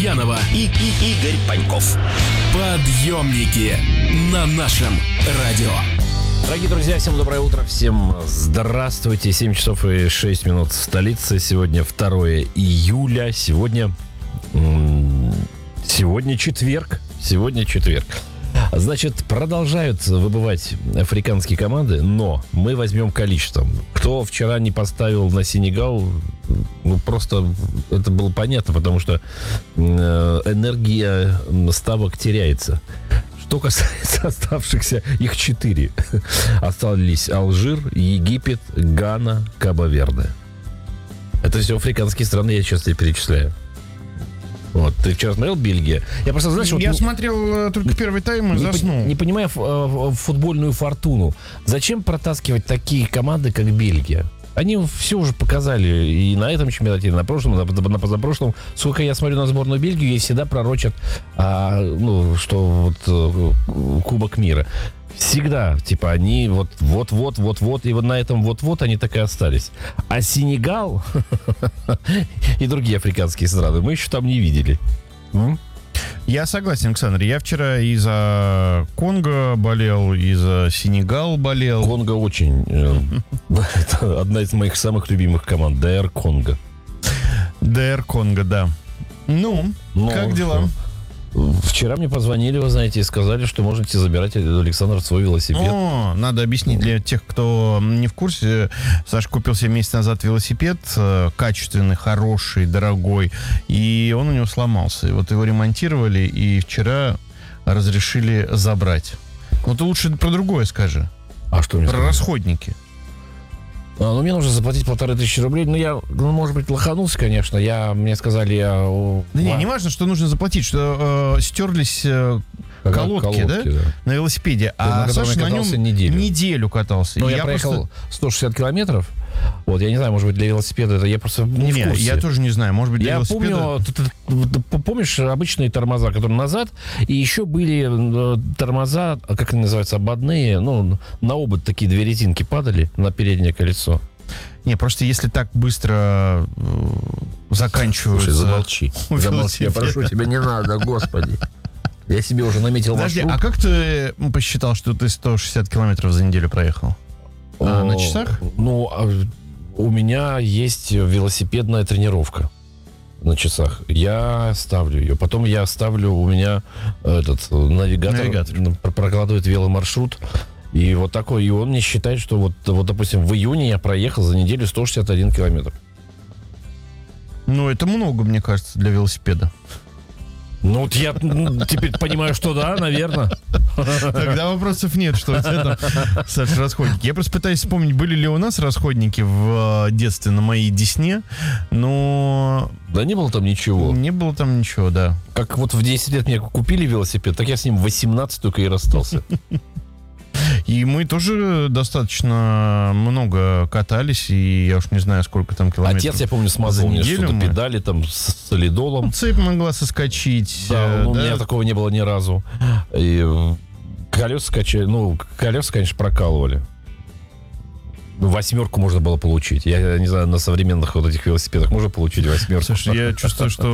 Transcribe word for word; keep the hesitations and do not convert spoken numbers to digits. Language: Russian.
Янова и, и Игорь Паньков. Подъемники на нашем радио. Дорогие друзья, всем доброе утро, всем здравствуйте. семь часов и шесть минут в столице. Сегодня второе июля. Сегодня... Сегодня четверг. Сегодня четверг. Значит, продолжают выбывать африканские команды, но мы возьмем количеством. Кто вчера не поставил на Сенегал, ну, просто это было понятно, потому что энергия ставок теряется. Что касается оставшихся, их четыре. Остались Алжир, Египет, Гана, Кабо-Верде. Это все африканские страны, я сейчас тебе перечисляю. Вот, ты вчера смотрел Бельгия? Я просто, знаешь, Я вот, смотрел только первый тайм и не, заснул. Не, не понимая ф, футбольную фортуну, зачем протаскивать такие команды, как Бельгия? Они все уже показали и на этом чемпионате, и на прошлом, и на позапрошлом. Сколько я смотрю на сборную Бельгии, ей всегда пророчат, а, ну, что вот Кубок мира. Всегда, типа, они вот, вот-вот, вот-вот, и вот на этом вот-вот они так и остались. А Сенегал и другие африканские страны мы еще там не видели. Я согласен, Александр. Я вчера и за Конго болел, и за Сенегал болел. Конго очень... Это одна из моих самых любимых команд. ДР Конго. ДР Конго, да. Ну, как дела? Вчера мне позвонили, вы знаете, и сказали, что можете забирать, Александр, свой велосипед. О, надо объяснить для тех, кто не в курсе. Саша купил себе месяц назад велосипед, качественный, хороший, дорогой, и он у него сломался. И вот его ремонтировали, и вчера разрешили забрать. Ну, ты лучше про другое скажи. А что мне Про сказали? расходники. А, ну, мне нужно заплатить полторы тысячи рублей. Ну, я, ну, может быть, лоханулся, конечно. Я, мне сказали, я... Да не, не важно, что нужно заплатить, что э, стерлись э, колодки, колодки, да, да, на велосипеде, а на Саша на нем неделю. неделю катался. Ну, И я, я проехал просто... сто шестьдесят километров. Вот, я не знаю, может быть, для велосипеда это я просто не, не в курсе. Я тоже не знаю, может быть, для я велосипеда... помню, ты, ты, ты помнишь обычные тормоза, которые назад, и еще были тормоза, как они называются, ободные, ну, на обод такие две резинки падали на переднее колесо. Не, просто если так быстро э, заканчиваются... Слушай, замолчи. Замолчи, я прошу тебя, не надо, господи. Я себе уже наметил Подожди, маршрут. а как ты посчитал, что ты сто шестьдесят километров за неделю проехал? А, на часах? Ну, у меня есть велосипедная тренировка на часах. Я ставлю ее. Потом я ставлю, у меня этот навигатор, навигатор. прокладывает веломаршрут. И вот такой, и он мне считает, что вот, вот, допустим, в июне я проехал за неделю сто шестьдесят один километр. Ну, это много, мне кажется, для велосипеда. Ну, вот я теперь понимаю, что да, наверное. Тогда вопросов нет, что у тебя там, Саша, расходники. Я просто пытаюсь вспомнить, были ли у нас расходники в детстве на моей Десне, но... Да не было там ничего. Не было там ничего, да. Как вот в десять лет мне купили велосипед, так я с ним в восемнадцать только и расстался. И мы тоже достаточно много катались, и я уж не знаю, сколько там километров. Отец, я помню, смазал мне что-то, мы... педали там с солидолом. Ну, цепь могла соскочить. Да, э, ну, да? у меня такого не было ни разу. И колеса качали, ну, колеса, конечно, прокалывали. Восьмерку можно было получить. Я не знаю, на современных вот этих велосипедах можно получить восьмерку. Слушай, я чувствую, что